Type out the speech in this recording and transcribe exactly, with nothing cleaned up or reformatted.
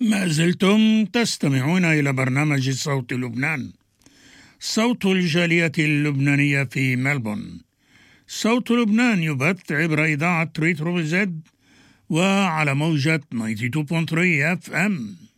ما زلتم تستمعون إلى برنامج صوت لبنان، صوت الجالية اللبنانية في ملبون. صوت لبنان يبث عبر إذاعة ريترو زد وعلى موجة تسعة وتسعين فاصلة ثلاثة اف ام.